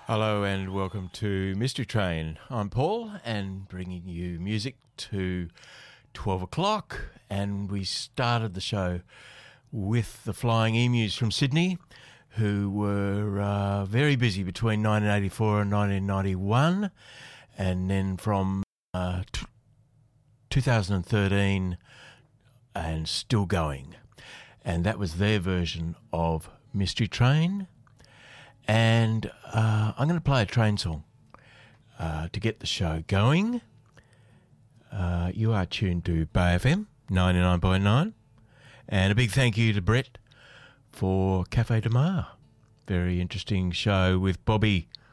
Hello and welcome to Mystery Train. I'm Paul and bringing you music to 12 o'clock, and we started the show with the Flying Emus from Sydney, who were very busy between 1984 and 1991, and then from 2013 and still going. And that was their version of Mystery Train. And I'm going to play a train song to get the show going. You are tuned to Bay FM 99.9. And a big thank you to Brett for Cafe de Mar. Very interesting show with Bobby